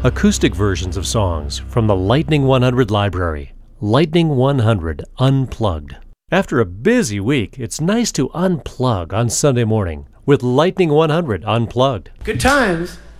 Acoustic versions of songs from the Lightning 100 library. Lightning 100 Unplugged. After a busy week, it's nice to unplug on Sunday morning with Lightning 100 Unplugged. Good times.